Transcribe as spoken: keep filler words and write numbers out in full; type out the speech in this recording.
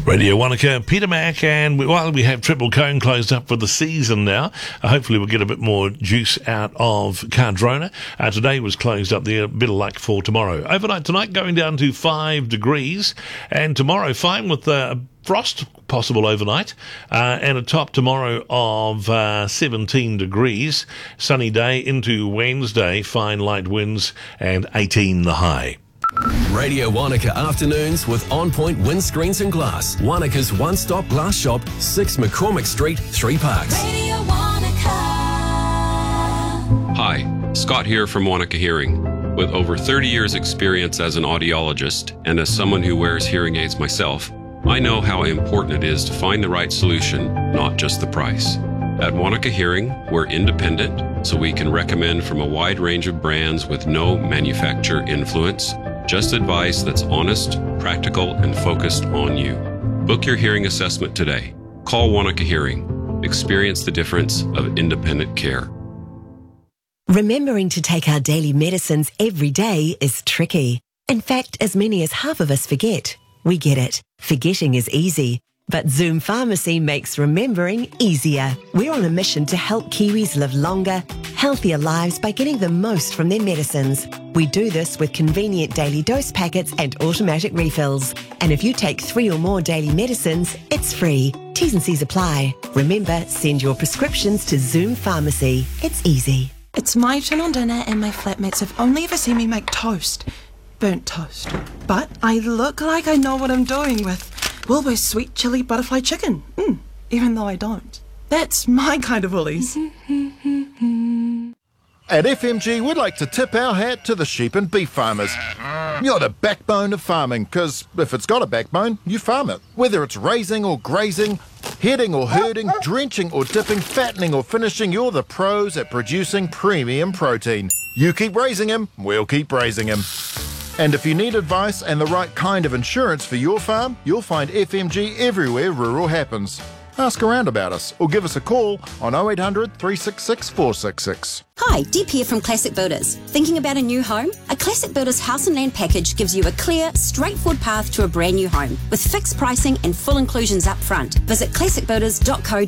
Radio Wanaka, Peter Mac, and we, while we have Triple Cone closed up for the season now, uh, hopefully we'll get a bit more juice out of Cardrona. Uh, today was closed up there, a bit of luck for tomorrow. Overnight tonight going down to five degrees, and tomorrow fine with uh, frost possible overnight, uh, and a top tomorrow of uh, seventeen degrees. Sunny day into Wednesday, fine light winds, and eighteen the high. Radio Wanaka Afternoons with On Point Windscreens and Glass. Wanaka's one-stop glass shop, six McCormick Street, Three Parks. Radio Wanaka. Hi, Scott here from Wanaka Hearing. With over thirty years experience as an audiologist and as someone who wears hearing aids myself, I know how important it is to find the right solution, not just the price. At Wanaka Hearing, we're independent, so we can recommend from a wide range of brands with no manufacturer influence, just advice that's honest, practical, and focused on you. Book your hearing assessment today. Call Wanaka Hearing. Experience the difference of independent care. Remembering to take our daily medicines every day is tricky. In fact, as many as half of us forget. We get it. Forgetting is easy. But Zoom Pharmacy makes remembering easier. We're on a mission to help Kiwis live longer, healthier lives by getting the most from their medicines. We do this with convenient daily dose packets and automatic refills. And if you take three or more daily medicines, it's free. T's and C's apply. Remember, send your prescriptions to Zoom Pharmacy. It's easy. It's my turn on dinner and my flatmates have only ever seen me make toast. Burnt toast. But I look like I know what I'm doing with Wilbur's sweet chili butterfly chicken, mm, even though I don't. That's my kind of Woolies. At F M G, we'd like to tip our hat to the sheep and beef farmers. You're the backbone of farming, because if it's got a backbone, you farm it. Whether it's raising or grazing, heading or herding, drenching or dipping, fattening or finishing, you're the pros at producing premium protein. You keep raising him, we'll keep raising him. And if you need advice and the right kind of insurance for your farm, you'll find F M G everywhere rural happens. Ask around about us or give us a call on oh eight hundred, three six six, four six six. Hi, Deb here from Classic Builders. Thinking about a new home? A Classic Builders house and land package gives you a clear, straightforward path to a brand new home with fixed pricing and full inclusions up front. Visit classic builders dot co